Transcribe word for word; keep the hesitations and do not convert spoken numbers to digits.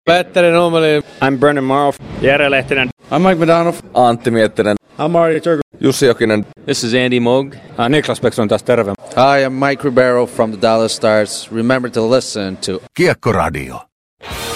Petteri Nummeli. I'm Brennan Morrow. Jere Lehtinen. I'm Mike McDonough. Antti Miettinen. I'm Mario Turku. Jussi Jokinen. This is Andy Moog. Uh, Niklas Bäckström taas terve. Hi, I'm Mike Ribeiro from the Dallas Stars. Remember to listen to Kiekkoradio.